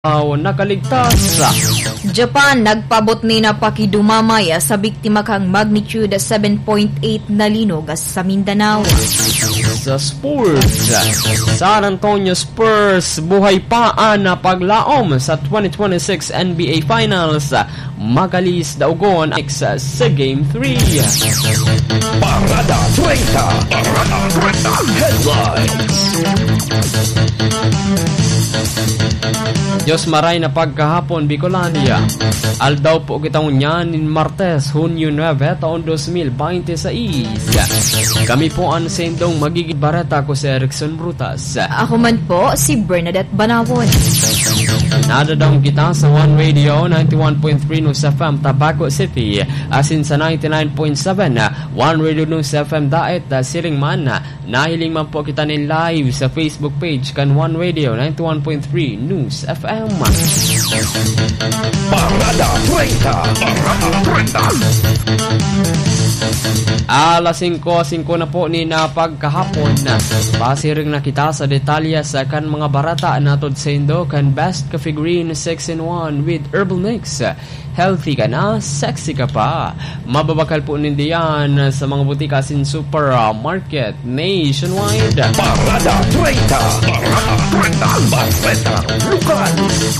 nakaligtas. Japan nagpabot ni na pakidumamay sa biktima kang magnitude 7.8 na linog sa Mindanao. Sa sports, San Antonio Spurs buhay pa na paglaom sa 2026 NBA Finals. Magalis daugon sa Game 3. Parada 30 Headlines. Diyos maray na pagkahapon Bicolania. Aldaw po kitang unyanin Martes, Hunyo 9, taon 2026. Kami po ang sendong magiging barata ko si Erickson Brutas. Ako man po si Bernadette Banawon. Nadadang kita sa One Radio 91.3 News FM Tabaco City, asin sa 99.7 One Radio News FM Daet Siring Man. Nahiling man po kita nin live sa Facebook page kan One Radio 91.3 News FM. Parada 30. Alas 5 na po ni na pagkahapon na pasiring na kita sa detalya sa kan mga barata natod sendo kan Best Coffee Green 6-in-1 with Herbal Mix. Healthy ka na, sexy ka pa. Mababakal po nindiyan sa mga butika sin supermarket nationwide. Parada 30. Lokal.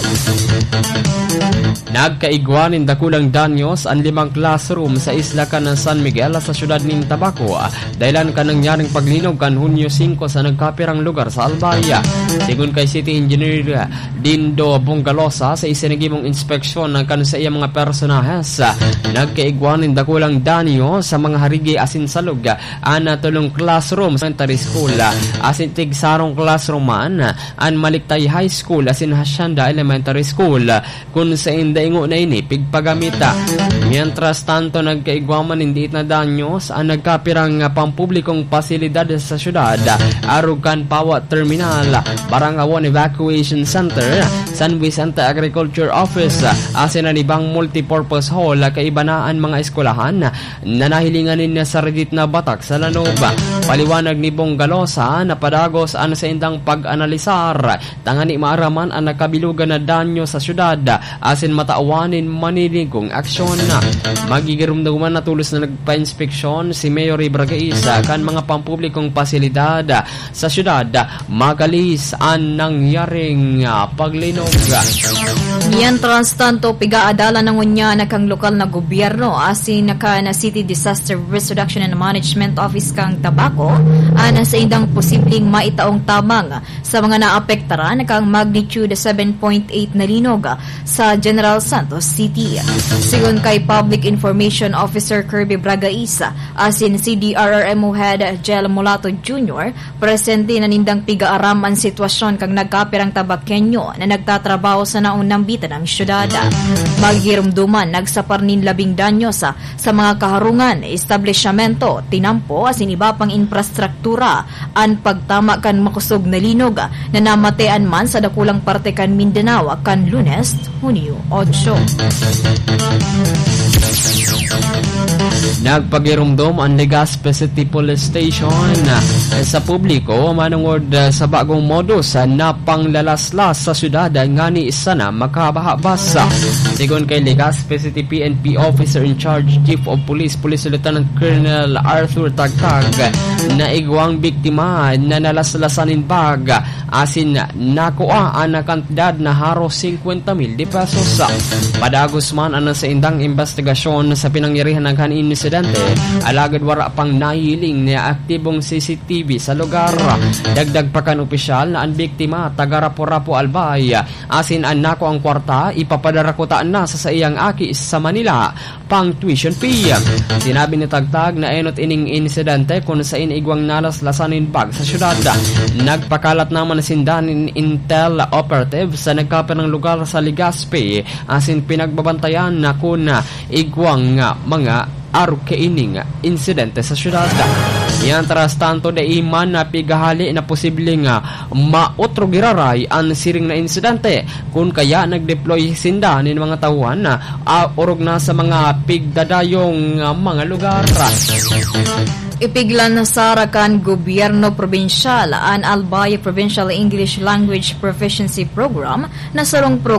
Nagkaigwanin dakulang danyos ang 5 classroom sa isla ka ng San Miguel sa syudad ng Tabaco. Dahilan ka nangyaring paglinog kan Hunyo 5 sa nagkapirang lugar sa Albaya. Sigun kay City Engineer Dindo Bongalosa sa isinagimong inspeksyon ng kan sa iya mga personahes. Nagkaigwanin dakulang danyo sa mga harigi asin salug ana tulong classroom sa elementary school asin tigsarong classroom man an Maliktay High School asin Hacienda Elementary School kun sa indaingo na ini pigpagamita. Mientras tanto nagkaigwaman hindi na danyos ang nagkapirang pampublikong pasilidad sa syudad Arugan Pawa Terminal, Barangawon Evacuation Center, San Vicente Agriculture Office asin anibang multipurpose hall kaibanaan mga eskwelahan na nahilinganin na sa redit na batak sa Lanoba. Paliwanag ni Bonggalosa na padagos ang sa indang pag-analisar tangani maaraman ang nakabilugan na danyo sa syudad asin mataawanin maniligong aksyon na magigirumdaman na tulos na nagpa-inspeksyon si Mayor Ibragaisa kan mga pampublikong pasilidad sa syudad magalis ang nangyaring paglinog. Mientras tanto pigaadala ng unya na kang lokal na gobyerno asin naka na City Disaster Risk Reduction and Management Office kang Tabaco ana sa indang posibleng maitaong tamang sa mga naapektaran kang magnitude 7.8 na linog sa General Santos City. Sigon kay Public Information Officer Kirby Bragaisa asin CDRRMO Head Jel Mulato Jr. presente na nindang pigaaram ang sitwasyon kang nagkapirang Tabakenyo na nagtatrabaho sa naong nambitan ng syudad. Magirumduman nagsaparnin 10 danyo sa mga kaharungan, establishmento, tinampo asin iba pang infrastruktura ang pagtama kan makusog na linog na namatean man sa dakulang parte kan Mindanao kan Lunes, Hunyo 8. Nagpagirumdom ang Legazpi City Police Station sa publiko manungod sa bagong modus na panglalaslas sa syudad ngani isa na makabahabasa. Sigon kay Legazpi City PNP Officer in Charge Chief of Police Police Lieutenant Colonel Arthur Tagtag na igwang biktima na nalaslasanin bag asin nakuha ang kantidad na haros 50,000 pesos. Padagos man ang sa indang investigasyon sa pinangyarihan ng kanin insidente, alagad wara pang nahiling na aktibong CCTV sa lugar. Dagdag pa kan opisyal na ang biktima taga Rapo-Rapo Albay asin ang nako ang kwarta ipapadarakutaan na sa iyang aki sa Manila pang tuition fee. Sinabi ni Tagtag na enot ining insidente kung sa inigwang nalaslasanin bag sa syudad. Nagpakalat naman sindanin intel operative sa nagkapit ng lugar sa Legazpi asin pinagbabantayan na kung igwang mga arukaining insidente sa syudad. Mientras tanto de iman na pigahali na posibleng mautro giraray ang siring na insidente kung kaya nagdeploy sinda ng mga tauhan na urog na sa mga pigdadayong mga lugar. Ipiglan na sa Rakan Gobyerno Probinsyal ang Albay Provincial English Language Proficiency Program na sarong program